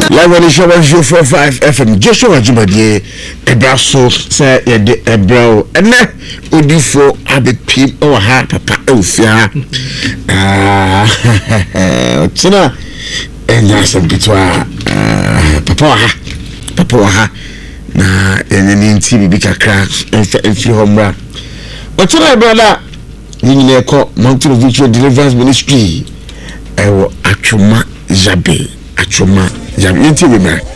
Live on the show 104.5 FM. Joshua Jumadi, Ebraso, say Ebro, and Udifo, Abit Pim, or Ha, Papa Elfia. Tina, and that's a bit Papa, na, and then TV Bika Crash, and few home run. But tonight, brother, you call Mountain of Victory Deliverance Ministry. Achuma Jabe, Achuma Jabe,